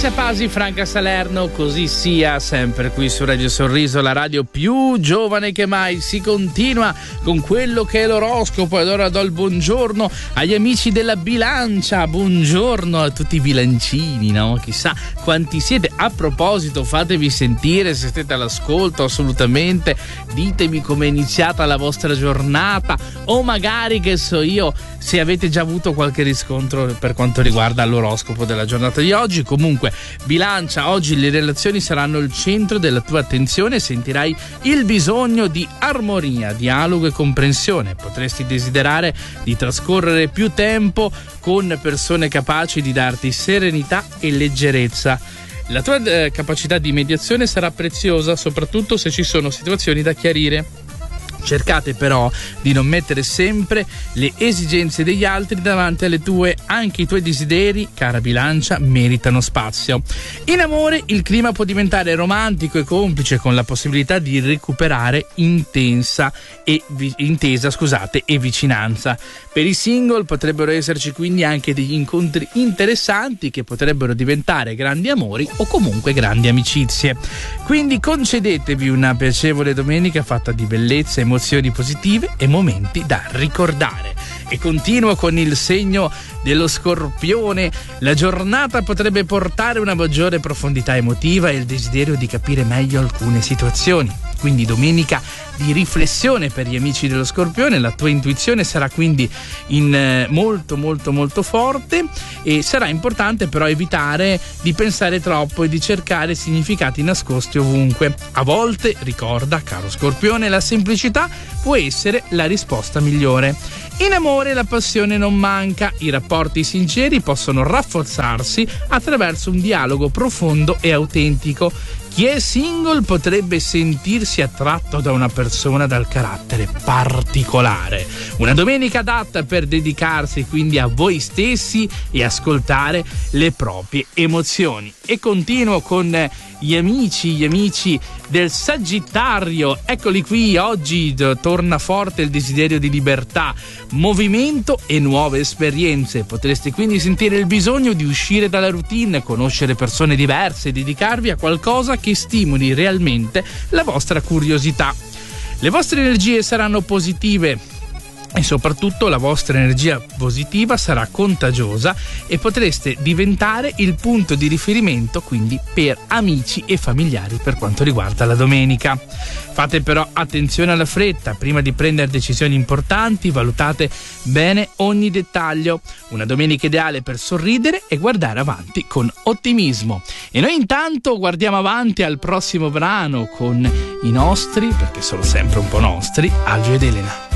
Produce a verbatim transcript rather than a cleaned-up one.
Alessia Pasi, Franca Salerno, così sia, sempre qui su Radio Sorriso, la radio più giovane che mai. Si continua con quello che è l'oroscopo, e allora do il buongiorno agli amici della bilancia, buongiorno a tutti i bilancini, no? Chissà quanti siete. A proposito, fatevi sentire se siete all'ascolto, assolutamente, ditemi com'è iniziata la vostra giornata, o magari, che so io, se avete già avuto qualche riscontro per quanto riguarda l'oroscopo della giornata di oggi. Comunque, bilancia, oggi le relazioni saranno il centro della tua attenzione, sentirai il bisogno di armonia, dialogo e comprensione. Potresti desiderare di trascorrere più tempo con persone capaci di darti serenità e leggerezza. La tua eh, capacità di mediazione sarà preziosa, soprattutto se ci sono situazioni da chiarire. Cercate però di non mettere sempre le esigenze degli altri davanti alle tue, anche i tuoi desideri, cara bilancia, meritano spazio. In amore il clima può diventare romantico e complice, con la possibilità di recuperare intensa e vi- intesa scusate, e vicinanza. Per i single potrebbero esserci quindi anche degli incontri interessanti che potrebbero diventare grandi amori o comunque grandi amicizie. Quindi concedetevi una piacevole domenica fatta di bellezza, emozioni positive e momenti da ricordare. E continuo con il segno dello Scorpione. La giornata potrebbe portare una maggiore profondità emotiva e il desiderio di capire meglio alcune situazioni. Quindi domenica di riflessione per gli amici dello Scorpione. La tua intuizione sarà quindi in eh, molto molto molto forte, e sarà importante però evitare di pensare troppo e di cercare significati nascosti ovunque. A volte, ricorda, caro Scorpione, la semplicità può essere la risposta migliore. In amore la passione non manca, i rapporti sinceri possono rafforzarsi attraverso un dialogo profondo e autentico. Chi è single potrebbe sentirsi attratto da una persona dal carattere particolare. Una domenica adatta per dedicarsi quindi a voi stessi e ascoltare le proprie emozioni. E continuo con gli amici, gli amici del Sagittario. Eccoli qui, oggi torna forte il desiderio di libertà, movimento e nuove esperienze. Potreste quindi sentire il bisogno di uscire dalla routine, conoscere persone diverse e dedicarvi a qualcosa che stimoli realmente la vostra curiosità. Le vostre energie saranno positive e soprattutto la vostra energia positiva sarà contagiosa, e potreste diventare il punto di riferimento quindi per amici e familiari per quanto riguarda la domenica. Fate però attenzione alla fretta, prima di prendere decisioni importanti valutate bene ogni dettaglio. Una domenica ideale per sorridere e guardare avanti con ottimismo. E noi intanto guardiamo avanti al prossimo brano con i nostri, perché sono sempre un po' nostri, Algio ed Elena.